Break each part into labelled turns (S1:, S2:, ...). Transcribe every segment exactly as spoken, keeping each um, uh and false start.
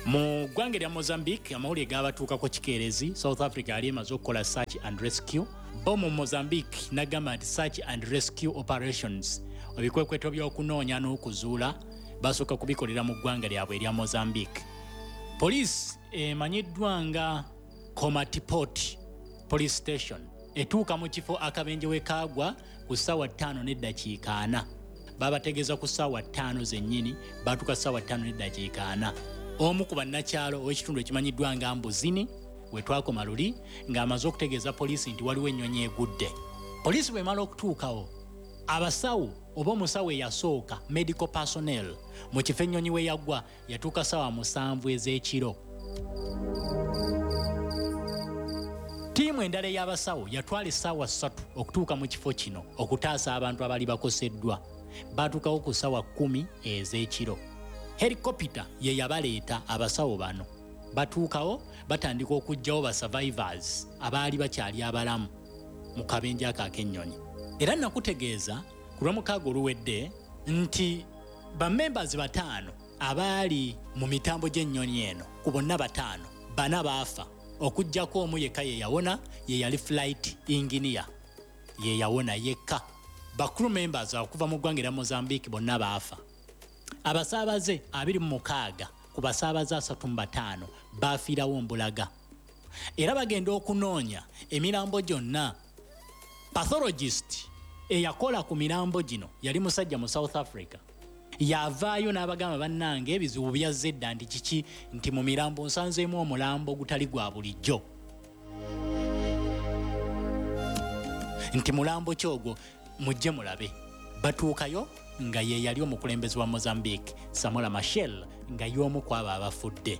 S1: Mu ggwanga lya Mozambique amawulire gabatuukako kikeerezi. South Africa yali emaze okukola search and rescue. Bo mu Mozambique nagamba nti search and rescue operations ebikwekweto by'okunoonya n'okuzuula basooka kubikolera mu ggwanga lyabwe erya Mozambique. Police emanyiddwa nga Komatipoti Police Station etuuka mu kifo akabenje we kaagwa ku ssaawa ttaano n'eddakiika ana. Babategeeza ku ssaawa ttaano zennyini, baatuuka ssaawa ttaano n'eddakiika ana. Omu ku bannakyalo ow'ekitundu ekimanyiddwa nga Mbuzini we twakoma luli ng'amaze okutegeeza poliisi nti waliwo ennyonyi egudde. Poliisi bw'emala okutuukawo, abasawo oba omusawo eyasooka medical personnel mu kifo ennyonyi we yaggwa yatuuka ssaawa musanvu ez'ekiro. Ttiimu endala ey'abasawo yatwala essaawa ssatu okutuuka mu kifo kino okutaasa abantu abali bakoseddwa. Baatuukawo ku ssaawa kkumi ez'ekiro. Helikopita ye yabaleeta abasawo bano. Batuukawo batandika okuggyawo ba survivors abaali bakyali abalamu mu kabenje ako ak'ennyonyi. Era nakutegeeza ku lw'omukaaga oluwedde nti bammembers bataano abaali mu mitambo gy'ennyonyi eno ku bonna bataano bana baafa okuggyako omu yekka ye yawona, ye yali flight engineer ye yawona yekka. Ba crew members okuva mu ggwanga lya Mozambique bonna baafa. Abasaabaze abiri mu mukaaga ku basaabaze asatu mu bataano baafiirawo mbulaga. Era bagenda okunoonya emirambo gyonna. Pathologist eyakola ku mirambo gino yali musajja mu South Africa. Yavaayo n'abagamba bannange ebizibu byazze edda nti kiki nti mu mirambo nsanzeemu omulambo gutali gwa bulijjo. Nti mulambo kyogwo mujje mulabe. Batuukayo nga ye yali omukulembeze wa Mozambique Samora Machel nga y'omu kwabo abafudde.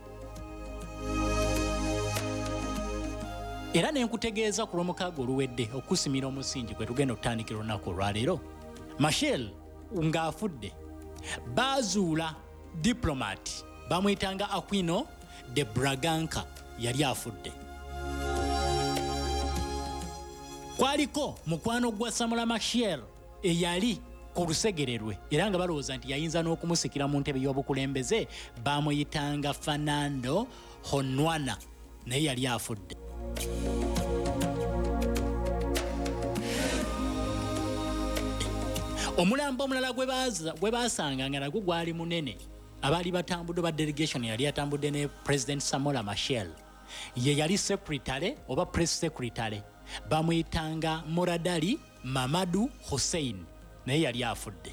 S1: Era ne nkutegeeza ku lw'omukaaga oluwedde okusimira omusingi gwe tugenda okutandikira olunaku olwaleero. Machel ng'afudde baazuula diplomat bamuyitanga Aquino de Braganca yali afudde. Kwaliko mukwano gwa Samora Machel eyali ku lusegererwe era nga balowooza nti yayinza n'okumusikira mu ntebe y'obukulembeze bamuyitanga Fernando Honwana naye yali afudde. Omulambo omulala gwe baasanga nga nagwo gwali munene abaali batambudde ba delegation yali atambudde ne President Samora Machel ye yali secretary oba press secretary bamuyitanga Moradali Mamadu Hussein naye yali afudde.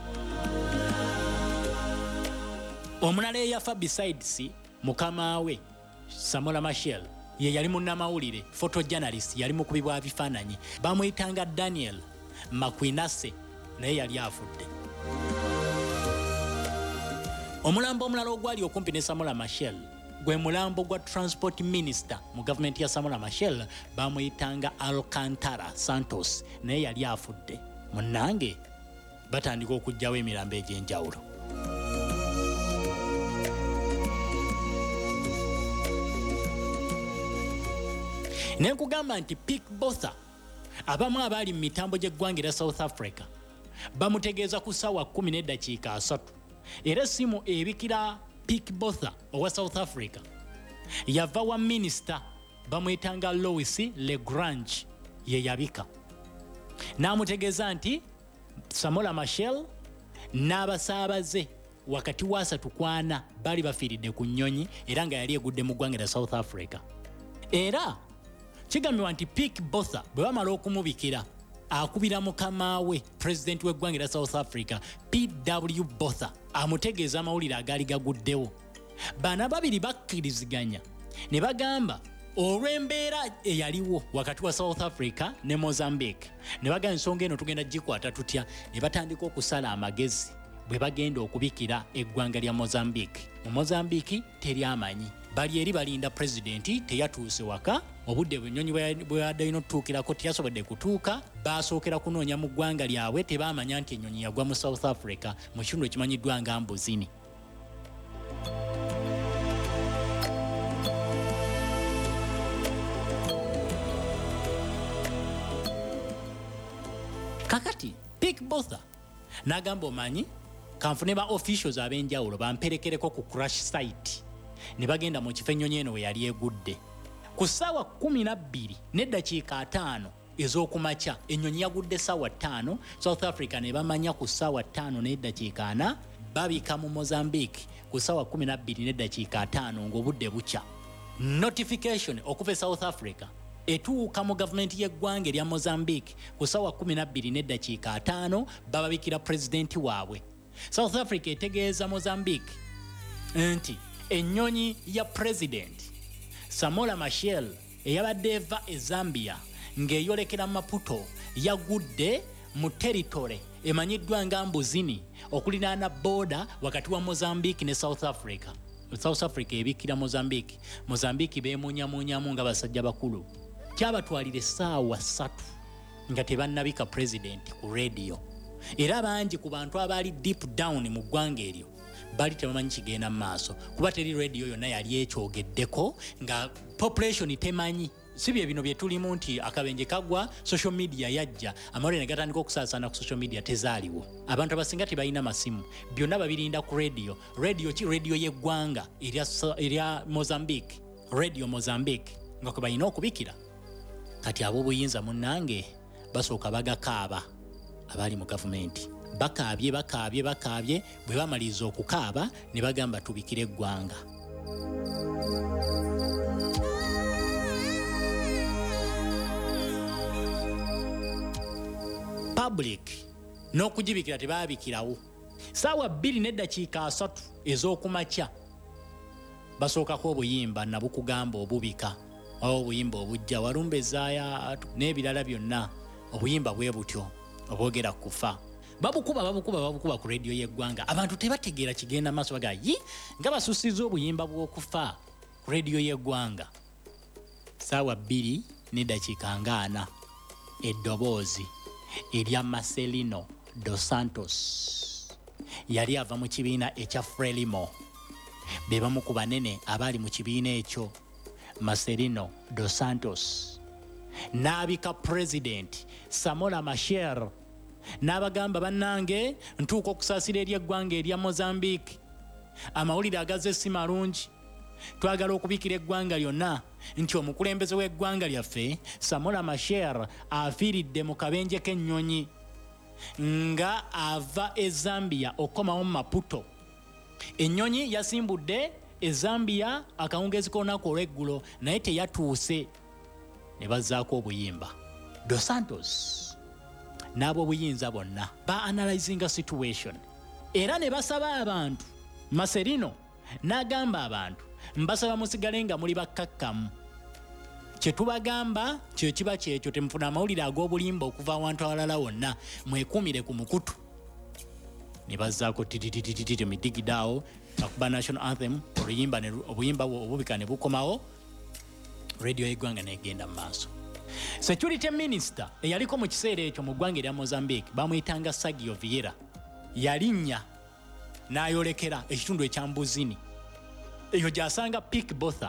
S1: Omulala eyafa besides mukama we Samora Machel ye yali munnamawulire photojournalist yali mukubibwa bifaananyi bamuyitanga Daniel Makwinase naye yali afudde. Omulambo omulala ogwali okumpi ne Samora Machel gwe mulambo gwa transport minister mu government ya Samora Machel bamuyitanga Alcantara Santos naye yali afudde. Munnange batandika okuggyawo emirambo egy'enjawulo. Ne nkugamba nti Pick Botha abamu abaali mu mitambo gy'eggwanga erya South Africa bamutegeeza ku ssaawa kkumi n'eddakiika asatu. Era essimu ebikira Pick Botha owa South Africa yava wa minisita bamuyitanga Louis Legrange ye yabika. N'amutegeeza nti Samora Machel n'abasaabaze wakati wa asatu ku ana bali bafiiridde ku nnyonyi era nga yali egudde mu ggwanga erya South Africa. Era kigambibwa nti Pick Botha bwe bamala okumubikira akubira mukama we president w'eggwanga erya South Africa P W Botha amutegeeza amawulire agaali gaguddewo. Bana babiri bakkiriziganya ne bagamba olw'embeera eyaliwo wakati wa South Africa ne Mozambique ne bagamba ensonga eno tugenda gikwata tutya ne batandika okusala amagezi bwe bagenda okubikira eggwanga lya Mozambique. Mu Mozambique teri amanyi bali eri balinda presidenti teyatuuse waka obudde bwennyonyi bwe yaddayo n'otutuukirako teyasobodde kutuuka. Baasookera kunoonya mu ggwanga lyabwe tebaamanya nti ennyonyi yagwa mu South Africa mu kitundu ekimanyiddwa nga Mbuzini. Kakati Pick Botha n'agamba omanyi kanfune ba officials ab'enjawulo bamperekereko ku crash site ne bagenda mu kifo ennyonyi eno we yali egudde. Ku ssaawa kumi na bbiri n'eddakiika ataano ez'okumakya ennyonyi yagudde ssaawa ttaano, South Africa ne bamanya ku ssaawa ttaano n'eddakiika ana, babika mu Mozambique ku ssaawa kumi na bbiri n'eddakiika ataano ng'obudde bukya. Notification okuva e South Africa etuuka mu gavumenti y'eggwanga erya Mozambique ku ssaawa kumi na bbiri n'eddakiika ataano, bababikira pulezidenti waabwe. South Africa etegeeza Mozambique nti ennyonyi ya pulezidenti Samora Machel eyabadde eva e Zambia ng'eyolekera Maputo yagudde mu territory emanyiddwa nga Mbuzini okuliraana border wakati wa Mozambique ne South Africa. South Africa ebikira Mozambique. Mozambique beemunyamunyamu nga basajja bakulu. Kyabatwalira essaawa ssatu nga tebannabika pulezidenti ku radio. Era bangi ku bantu abaali deep down mu ggwanga eryo bali tebamanyi kigenda mu maaso kuba teri radio yonna yali ekyogeddeko nga population temanyi. Si bye bino bye tulimu nti akabenje kagwa, social media yajja, amawulire ne gatandika okusaasaana ku social media tezaaliwo. Abantu abasinga tebalina masimu, byonna babirinda ku radio. Radio ki? Radio y'eggwanga erya Mozambique, Radio Mozambique, nga kwe balina okubikira. Kati ab'obuyinza munnange basooka bagakaaba abali mu gavumenti. Bakaabye bakaabye bakaabye, bwe bamaliriza okukaaba ne bagamba tubikire eggwanga. Public n'okugibikira tebaabikirawo. Ssaawa bbiri n'eddakiika asatu ez'okumakya basookako obuyimba nabukugamba obubika, oba obuyimba obujja walumbezaaya n'ebirala byonna, obuyimba bwe butyo obwogera kufa. Babukuba babukuba babukuba ku radio y'eggwanga. Abantu tebategeera kigenda maaso baga yi nga basusiza obuyimba bw'okufa ku radio y'eggwanga. Ssaawa bbiri n'eddakiika ng'ana eddoboozi erya Marcelino dos Santos yali ava mu kibiina ekya Frelimo. Be bamu ku banene abaali mu kibiina ekyo. Marcelino dos Santos n'abika President Samora Machel n'abagamba bannange ntuuka okusaasira ery'eggwanga erya Mozambique. Amawulire agazze si malungi. Twagala okubikira eggwanga lyonna nti omukulembeze w'eggwanga lyaffe Samora Machel afiiridde mu kabenje k'ennyonyi nga ava e Zambia okomawo mu Maputo. Ennyonyi yasimbudde e Zambia akawungeezi k'olunaku olw'eggulo naye teyatuuse. Ne bazzaako obuyimba. Dos Santos n'ab'obuyinza bonna ba-analyzinga situation era ne basaba abantu. Marcelino n'agamba abantu mbasaba musigale nga muli bakkakkamu. Kye tubagamba kye kiba kyekyo, temufuna amawulire ag'obulimba okuva awantu awalala wonna, mwekuumire ku mukutu. Ne bazzaako tititititi midigidaawo bakuba national anthem, oluyimba obuyimba obubika ne bukomawo, radio y'eggwanga n'egenda mu maaso. Security Minister eyaliko mu kiseera ekyo mu ggwanga erya Mozambique bamuyitanga Sergio Vieira yalinnya n'ayolekera ekitundu ekya Mbuzini. Eyo gy'asanga Pick Botha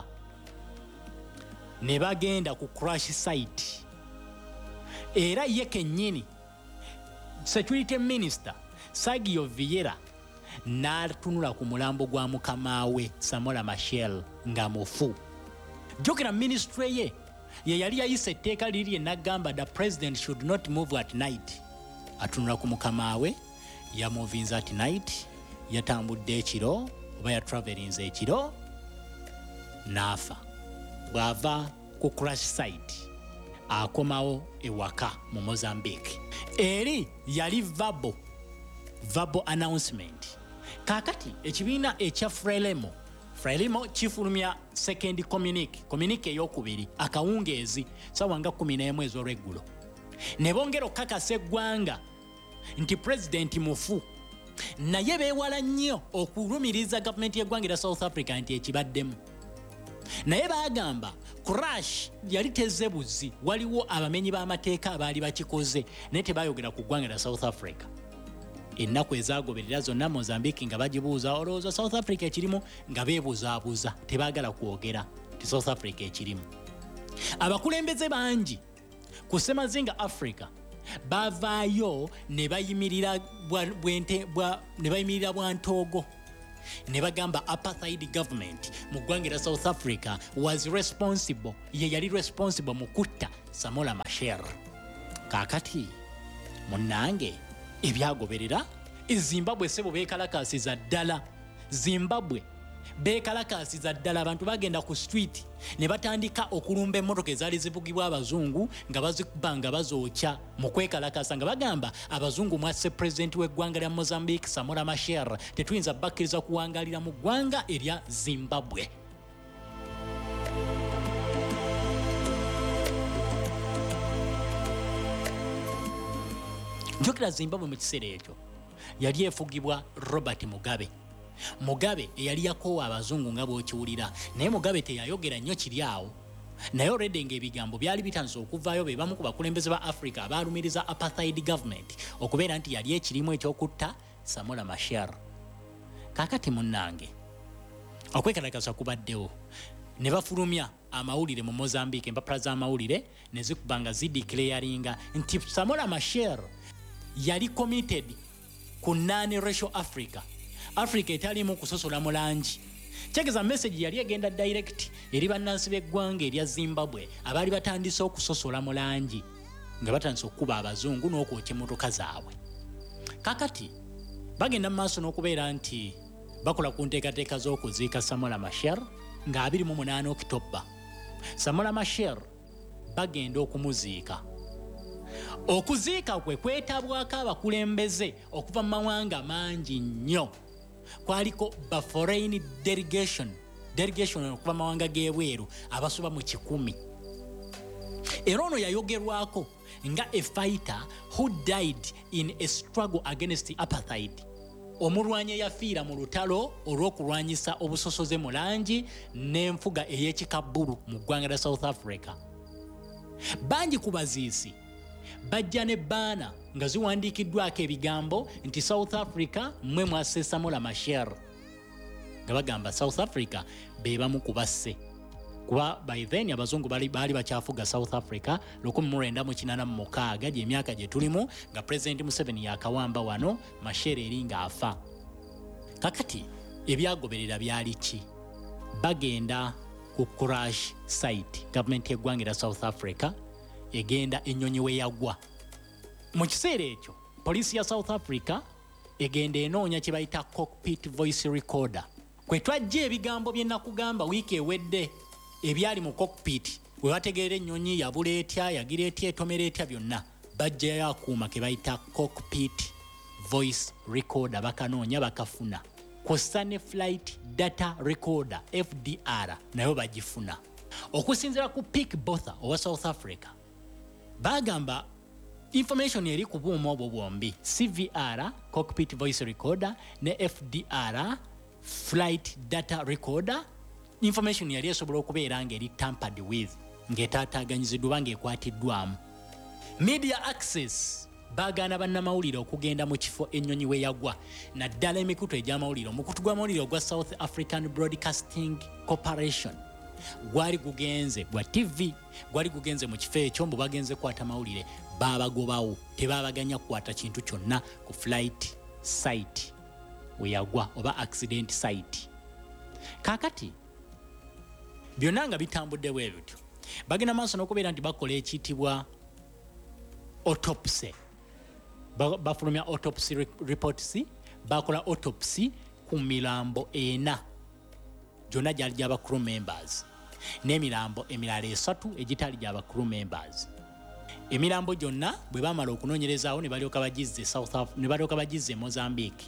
S1: ne bagenda ku crash site. Era ye kennyini Security Minister Sergio Vieira n'atunula ku mulambo gwa mukama we Samora Machel nga mufu. Jjukira ministry ye ye yali yayise etteeka liri n'agamba the president should not move at night. Atunula ku mukama we yamuvinza at night, yatambudde ekiro oba ya travelinze ekiro n'afa. Bw'ava ku crash site akomawo ewaka mu Mozambique. Eri yali verbal verbal announcement. Kakati ekibiina ekya Frelimo Frelimo kifulumya second communique communique ey'okubiri akawungeezi ssaawa nga kumi n'emu ez'olweggulo. Ne bongera okukakasa eggwanga nti pulezidenti mufu, naye beewala nnyo okulumiriza gavumenti y'eggwanga erya South Africa nti ekibaddemu. Naye baagamba crash yali tezze buzi, waliwo abamenyi b'amateeka abaali bakikoze naye tebaayogera ku ggwanga erya South Africa. Ennaku ezaagoberera zonna Mozambique nga bagibuuza olowooza South Africa ekirimu, nga beebuzaabuza tebaagala kwogera ti South Africa ekirimu. Abakulembeze bangi ku ssemazinga Africa bavaayo ne bayimirira bwente bwa ne bayimirira bwantoogo ne bagamba apartheid government mu ggwanga lya South Africa was responsible ye yali responsible mu kutta Samora Machel. Kaakati munnange ebyagoberera eZimbabwe sebo beekalakaasiza ddala. Zimbabwe beekalakaasiza ddala, abantu bagenda ku street ne batandika okulumba emmotoka ezaali zivugibwa abazungu nga bazikuba nga bazookya mu kwekalakaasa nga bagamba abazungu mwasse pulezidenti w'eggwanga lya Mozambique Samora Machel, tetuyinza bakkiriza kuwangaalira mu ggwanga erya Zimbabwe. Njogera Zimbabwe mu kiseera ekyo yali efugibwa Robert Mugabe. Mugabe eyali yakoowa abazungu nga bw'okiwulira, naye Mugabe teyayogera nnyo kiri awo. Naye olwedde ng'ebigambo byali bitandise okuvaayo be bamu ku bakulembeze ba Africa abaalumiriza apartheid government okubeera nti yali ekirimu eky'okutta Samora Machel. Kaakati munnange okwekalakasa kubaddewo ne bafulumya amawulire mu Mozambique, empapula z'amawulire ne zikuba nga zideclaringa nti Samora Machel yali committed ku non-racial Africa. Africa etalimu kusosola mu langi. Kyegeza message yali egenda direct eri bannansi b'eggwanga erya Zimbabwe abaali batandise okusosola mu langi nga batandise okukuba abazungu n'okwokya emmotoka zaabwe. Kakati bagenda mu maaso n'okubeera nti bakola ku nteekateeka z'okuziika Samora Machel nga abiri mu munaana October. Samora Machel bagenda okumuziika. Okuziika kwe kwetabwako abakulembeze okuva mu mawanga mangi nnyo. Kwaliko ba foreign delegation delegation okuva mu mawanga g'ebweru abasoba mu kikumi. Era ono yayogerwako nga a fighter who died in a struggle against apartheid. Omulwanyi eyafiira mu lutalo olw'okulwanyisa obusosoze mu langi n'enfuga ey'ekikabbulu mu ggwanga lya South Africa. Bangi ku baziisi bajja ne baana nga ziwandiikiddwako ebigambo nti South Africa mmwe mwasse Samora Machel, nga bagamba South Africa be bamu ku basse. Kuba by then abazungu bali baali bakyafuga South Africa lukumi mu lwenda mu kinaana mu mukaaga gy'emyaka gye tulimu nga President Museveni yakawamba wano, Machel eri ng'afa. Kakati ebyagoberera byali ki? Bagenda ku crash site gavumenti y'eggwanga lya South Africa egenda ennyonyi we yagwa. Mu kiseera ekyo poliisi ya South Africa egenda enoonya kye bayita cockpit voice recorder. Kwe twajja ebigambo bye nakugamba wiiki ewedde ebyali mu cockpit we bategeera ennyonyi yabula etya, yagira etya, etomera etya, byonna bajjayo akuuma ke bayita cockpit voice recorder bakanoonya bakafuna. Kw'ossa ne flight data recorder F D R nayo bagifuna. Okusinziira ku Pick Botha owa South Africa bagamba information eri ku buuma obwo bwombi, C V R cockpit voice recorder ne F D R flight data recorder, information yali esobola okubeera ng'eri tampered with, ng'etaataaganyiziddwa ng'ekwatiddwamu. Media access baagaana bannamawulire okugenda mu kifo ennyonyi we yagwa, naddala emikutu egy'amawulire. Omukutu gw'amawulire ogwa South African Broadcasting Corporation gwali gugenze gwa T V gwali gugenze mu kifo ekyo, mbu bagenze kwata mawulire baabagobawo, tebaabaganya kukwata kintu kyonna ku flight site we yagwa oba accident site. Kaakati byonna nga bitambudde bwe bityo bagenda maaso n'okubeera nti bakola ekiyitibwa autopsy. Bafulumya autopsy reports, bakola autopsy ku mirambo ena gyonna gyali gy'aba crew members n'emirambo emirala esatu egitali gy'aba crew members. Emirambo gyonna bwe baamala okunoonyerezaawo ne balyoka bagizze South Africa, ne balyoka bagizze Mozambique.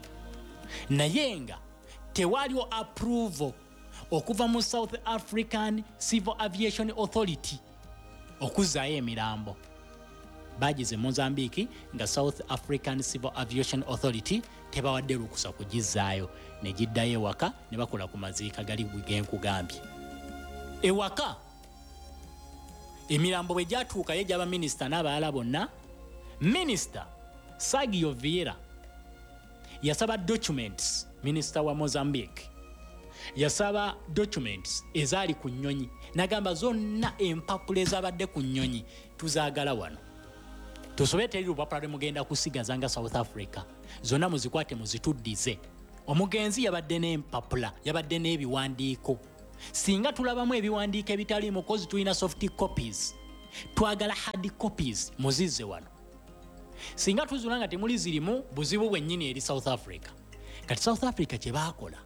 S1: Naye nga tewaaliwo approval okuva mu South African Civil Aviation Authority okuzzaayo emirambo. Bagize Mozambique nga South African Civil Aviation Authority tebawadde lukusa kugizzaayo, ne giddayo ewaka ne bakola ku maziika gali genkugambye. Ewaka emirambo bwe gyatuukayo gy'aba minisita n'abalala bonna, Minisita Sergio Vieira yasaba documents, minisita wa Mozambique yasaba documents ezaali ku nnyonyi, nagamba zonna empapula ezabadde ku nnyonyi tuzaagala wano, tusobole teri lupapula lwe mugenda kusigaza nga South Africa, zonna muzikwate muzituddize omugenzi yabadde n'empapula yabadde n'ebiwandiiko singa tulabamu ebiwandiiko ebitali mukozi tulina soft copies twagala hard copies muzize wano singa tuzula nga temuli zirimu buzibu bwennyini eri South Africa kati South Africa kye baakola